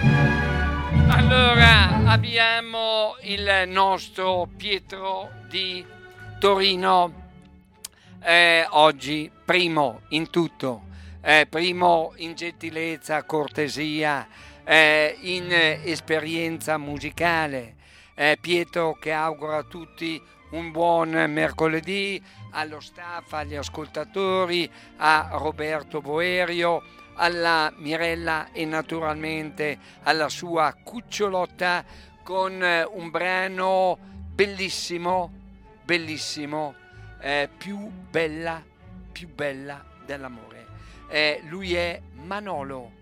Allora, abbiamo il nostro Pietro di Torino, oggi primo in tutto, primo in gentilezza, cortesia, in esperienza musicale. Pietro che augura a tutti un buon mercoledì, allo staff, agli ascoltatori, a Roberto Boerio, alla Mirella e naturalmente alla sua cucciolotta con un brano bellissimo, bellissimo, più bella dell'amore. Lui è Manolo.